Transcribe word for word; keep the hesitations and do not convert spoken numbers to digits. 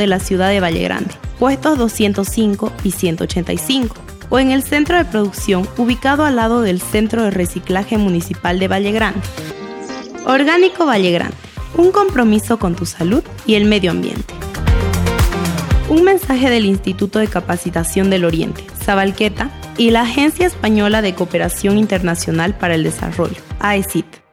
de la ciudad de Valle Grande, puestos doscientos cinco y ciento ochenta y cinco, o en el centro de producción ubicado al lado del Centro de Reciclaje Municipal de Valle Grande. Orgánico Valle Grande, un compromiso con tu salud y el medio ambiente. Un mensaje del Instituto de Capacitación del Oriente, Sabalqueta, y la Agencia Española de Cooperación Internacional para el Desarrollo, A E C I T.